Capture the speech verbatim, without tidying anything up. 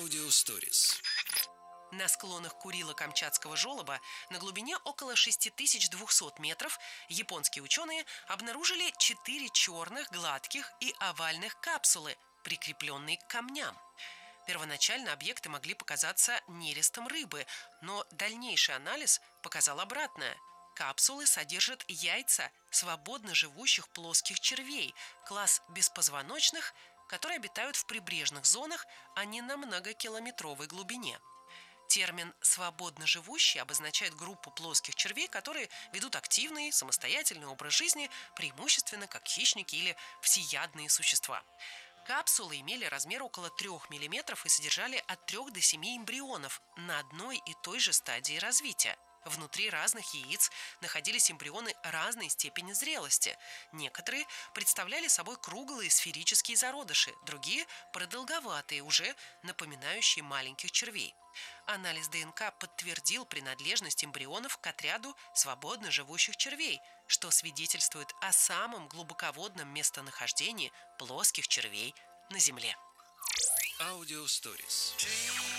Аудиосторис. На склонах Курила-Камчатского желоба на глубине около шесть тысяч двести метров японские ученые обнаружили четыре черных, гладких и овальных капсулы, прикрепленные к камням. Первоначально объекты могли показаться нерестом рыбы, но дальнейший анализ показал обратное. Капсулы содержат яйца свободно живущих плоских червей, класс беспозвоночных, которые обитают в прибрежных зонах, а не на многокилометровой глубине. Термин «свободно живущий» обозначает группу плоских червей, которые ведут активный, самостоятельный образ жизни, преимущественно как хищники или всеядные существа. Капсулы имели размер около трёх миллиметров и содержали от трёх до семи эмбрионов на одной и той же стадии развития. Внутри разных яиц находились эмбрионы разной степени зрелости. Некоторые представляли собой круглые сферические зародыши, другие – продолговатые, уже напоминающие маленьких червей. Анализ ДНК подтвердил принадлежность эмбрионов к отряду свободно живущих червей, что свидетельствует о самом глубоководном местонахождении плоских червей на Земле. Аудиосторис.